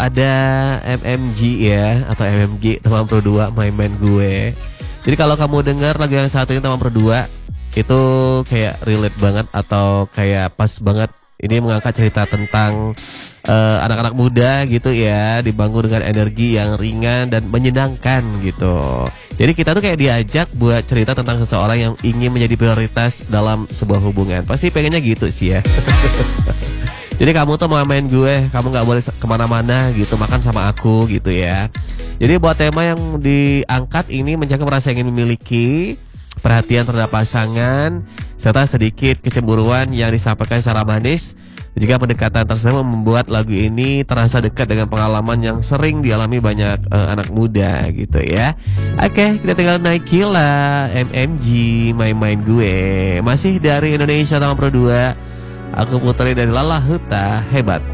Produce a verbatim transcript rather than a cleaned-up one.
ada M M G ya, atau M M G Teman Pro dua, My Man Gue. Jadi kalau kamu dengar lagu yang satu ini Teman Pro dua, itu kayak relate banget atau kayak pas banget. Ini mengangkat cerita tentang uh, anak-anak muda gitu ya, dibangun dengan energi yang ringan dan menyenangkan gitu. Jadi kita tuh kayak diajak buat cerita tentang seseorang yang ingin menjadi prioritas dalam sebuah hubungan. Pasti pengennya gitu sih ya. Jadi kamu tuh mau main gue, kamu gak boleh kemana-mana gitu, makan sama aku gitu ya. Jadi buat tema yang diangkat ini menjaga merasa ingin memiliki, perhatian terhadap pasangan, serta sedikit kecemburuan yang disampaikan secara manis. Jika pendekatan tersebut membuat lagu ini terasa dekat dengan pengalaman yang sering dialami banyak uh, anak muda gitu ya. Oke, kita tinggal naik gila M M G My Mind Gue. Masih dari Indonesia Teman Pro dua. Aku putri dari Lala Huta Hebat.